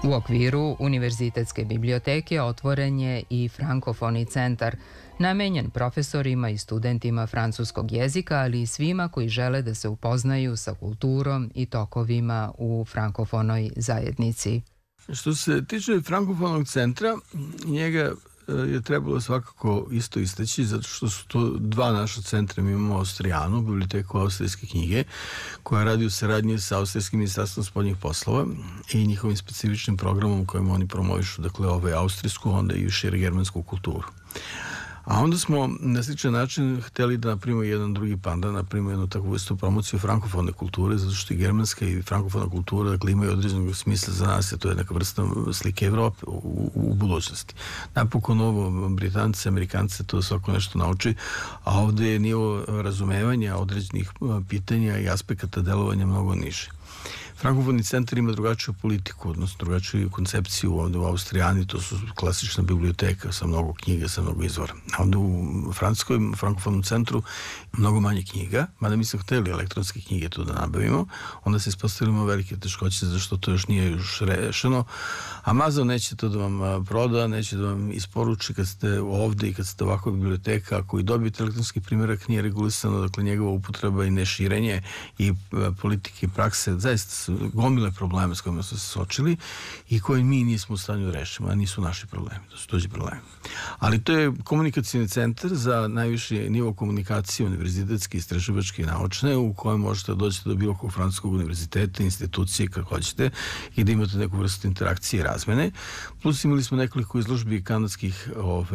U okviru Univerzitetske biblioteke otvoren je i Frankofoni centar, namenjen profesorima i studentima francuskog jezika, ali i svima koji žele da se upoznaju sa kulturom i tokovima u frankofonoj zajednici. Što se tiče Frankofonog centra, njega je trebalo svakako isto istaći, zato što su to dva naša centra. Mi imamo Austrijanu, biblioteku austrijske knjige, koja radi u saradnji sa Austrijskim ministarstvom spoljnih poslova i njihovim specifičnim programom kojim oni promovišu, dakle, austrijsku, onda i šire germansku kulturu. A onda smo na sličan način hteli da napravimo jedan drugi pandan, napravimo jednu takvu vrstu promociju frankofone kulture, zato što i germanska i frankofona kultura, dakle, imaju određenog smisla za nas, a to je neka vrsta slike Evrope u budućnosti. Napokon ovo, Britance, Amerikance, to svako nešto nauči, a ovde je nivo razumevanja određenih pitanja i aspekata delovanja mnogo niže. Frankofoni centar ima drugačiju politiku, odnosno drugačiju koncepciju. Ovde u Austrijani to su klasična biblioteka sa mnogo knjiga, sa mnogo izvora. A onda u Frankofonom centru mnogo manje knjiga, mada mi smo hteli elektronske knjige tu da nabavimo, onda se ispostavimo velike teškoće zašto to još nije rešeno. Amazon neće to da vam proda, neće da vam isporuči kad ste ovde i kad ste ovakva biblioteka. Ako i dobijete elektronski primjerak, nije regulisano, dakle, njegova upotreba i neširenje i politike i prakse, zaista gomile probleme s kojima su se sočili i koje mi nismo u stanju da rešimo, a nisu naši problemi, to su tuđi problemi. Ali to je komunikacijni centar za najviši nivo komunikacije, univerzitetski, istraživački i naučne, u kojem možete da dođete do bilo kog francuskog univerziteta, institucije, kako hoćete, i da imate neku vrstu interakcije i razmene. Plus imali smo nekoliko izložbi kanadskih,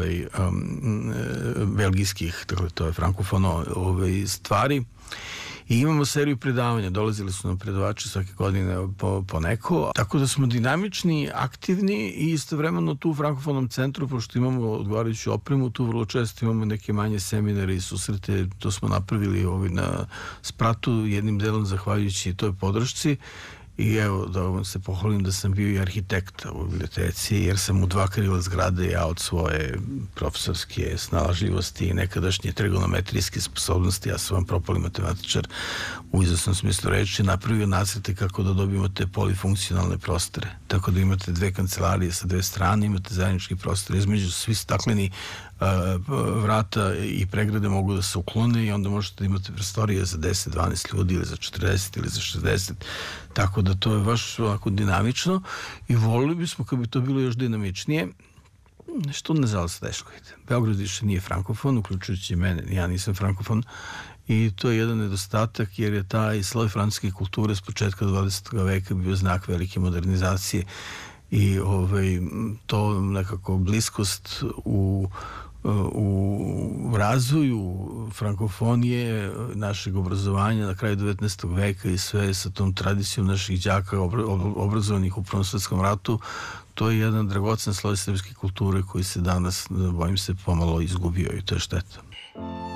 belgijskih, dakle, to je frankofono stvari. I imamo seriju predavanja, dolazili su nam predavači svake godine po neko, tako da smo dinamični, aktivni i istovremeno tu u Frankofonom centru, pošto imamo odgovarajuću opremu, tu vrlo često imamo neke manje seminare i susrete, to smo napravili na spratu, jednim delom zahvaljujući toj podršci. I evo, da vam se pohvalim da sam bio i arhitekt u biblioteci, jer sam u 2 krila zgrade, ja od svoje profesorske snalažljivosti i nekadašnje trigonometrijske sposobnosti, ja sam vam propali matematičar u izvesnom smislu reči, napravio nacrte kako da dobijemo te polifunkcionalne prostore. Tako da imate 2 kancelarije sa 2 strane, imate zajednički prostor, između svi stakleni vrata i pregrade mogu da se uklone i onda možete da imate prostorije za 10-12 ljudi ili za 40 ili za 60, tako da to je baš ovako dinamično i volili bismo kad bi to bilo još dinamičnije, što nažalost teško ide. Beograd više nije frankofon, uključujući mene, ja nisam frankofon i to je jedan nedostatak jer je taj sloj francuske kulture s početka 20. veka bio znak velike modernizacije i to nekako bliskost u razvoju frankofonije, našeg obrazovanja na kraju 19. veka i sve sa tom tradicijom naših đaka obrazovanih u Prvom svetskom ratu, to je jedan dragocen sloj srpske kulture koji se danas, bojim se, pomalo izgubio i to je šteta.